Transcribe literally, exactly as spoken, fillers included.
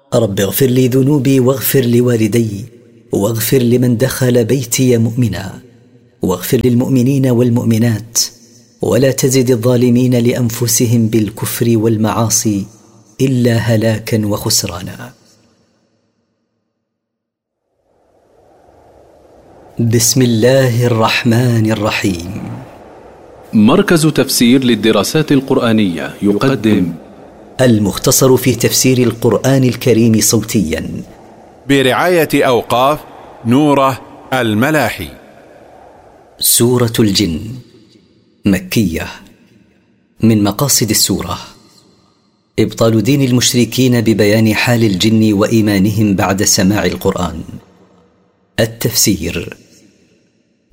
رب اغفر لي ذنوبي واغفر لوالدي واغفر لمن دخل بيتي مؤمنا واغفر للمؤمنين والمؤمنات ولا تزد الظالمين لأنفسهم بالكفر والمعاصي إلا هلاكا وخسرانا. بسم الله الرحمن الرحيم. مركز تفسير للدراسات القرآنية يقدم المختصر في تفسير القرآن الكريم صوتيا برعاية أوقاف نوره الملاحي. سورة الجن مكية. من مقاصد السورة إبطال دين المشركين ببيان حال الجن وإيمانهم بعد سماع القرآن. التفسير.